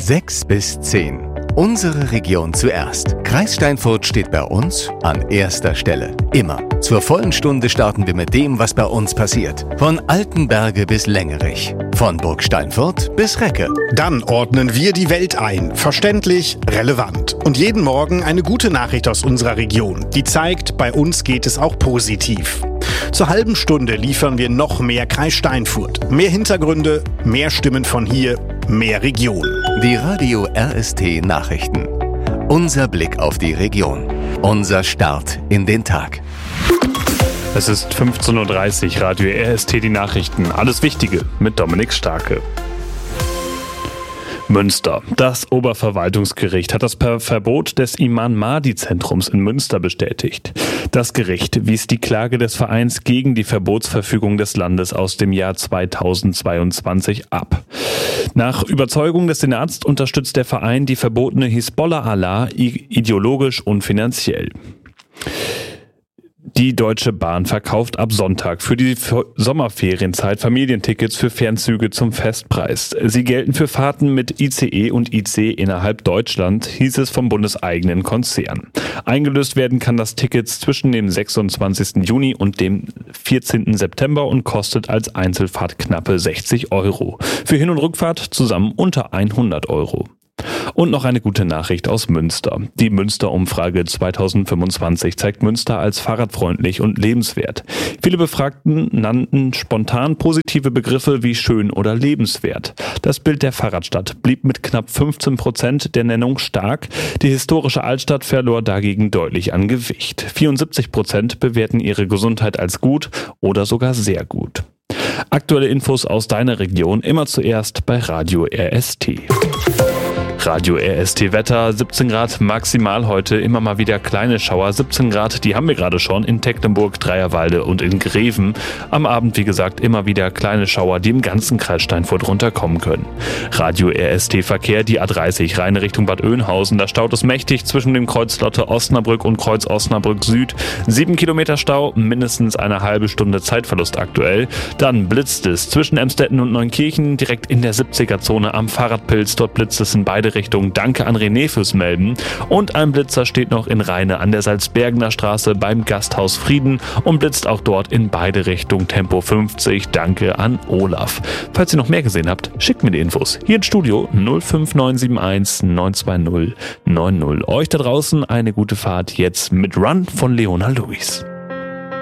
6 bis 10. Unsere Region zuerst. Kreis Steinfurt steht bei uns an erster Stelle. Immer. Zur vollen Stunde starten wir mit dem, was bei uns passiert. Von Altenberge bis Längerich. Von Burg Steinfurt bis Recke. Dann ordnen wir die Welt ein. Verständlich, relevant. Und jeden Morgen eine gute Nachricht aus unserer Region, die zeigt, bei uns geht es auch positiv. Zur halben Stunde liefern wir noch mehr Kreis Steinfurt. Mehr Hintergründe, mehr Stimmen von hier, mehr Region. Die Radio RST Nachrichten. Unser Blick auf die Region. Unser Start in den Tag. Es ist 15.30 Uhr, Radio RST die Nachrichten. Alles Wichtige mit Dominik Starke. Münster. Das Oberverwaltungsgericht hat das Verbot des Iman-Mahdi-Zentrums in Münster bestätigt. Das Gericht wies die Klage des Vereins gegen die Verbotsverfügung des Landes aus dem Jahr 2022 ab. Nach Überzeugung des Senats unterstützt der Verein die verbotene Hisbollah Allah ideologisch und finanziell. Die Deutsche Bahn verkauft ab Sonntag für die Sommerferienzeit Familientickets für Fernzüge zum Festpreis. Sie gelten für Fahrten mit ICE und IC innerhalb Deutschland, hieß es vom bundeseigenen Konzern. Eingelöst werden kann das Ticket zwischen dem 26. Juni und dem 14. September und kostet als Einzelfahrt knappe 60 €. Für Hin- und Rückfahrt zusammen unter 100 €. Und noch eine gute Nachricht aus Münster. Die Münster-Umfrage 2025 zeigt Münster als fahrradfreundlich und lebenswert. Viele Befragten nannten spontan positive Begriffe wie schön oder lebenswert. Das Bild der Fahrradstadt blieb mit knapp 15% der Nennung stark. Die historische Altstadt verlor dagegen deutlich an Gewicht. 74% bewerten ihre Gesundheit als gut oder sogar sehr gut. Aktuelle Infos aus deiner Region immer zuerst bei Radio RST. Radio RST Wetter, 17 Grad maximal heute, immer mal wieder kleine Schauer, 17 Grad, die haben wir gerade schon in Tecklenburg, Dreierwalde und in Greven. Am Abend, wie gesagt, immer wieder kleine Schauer, die im ganzen Kreis Steinfurt runterkommen können. Radio RST Verkehr, die A30, Rhein Richtung Bad Oeynhausen, da staut es mächtig zwischen dem Kreuz Lotte Osnabrück und Kreuz Osnabrück Süd. 7 Kilometer Stau, mindestens eine halbe Stunde Zeitverlust aktuell. Dann blitzt es zwischen Emstetten und Neunkirchen, direkt in der 70er-Zone am Fahrradpilz, dort blitzt es in beide Richtung. Danke an René fürs Melden. Und ein Blitzer steht noch in Rheine an der Salzbergener Straße beim Gasthaus Frieden und blitzt auch dort in beide Richtungen Tempo 50. Danke an Olaf. Falls ihr noch mehr gesehen habt, schickt mir die Infos. Hier ins Studio 05971 920 90. Euch da draußen eine gute Fahrt jetzt mit Run von Leona Lewis.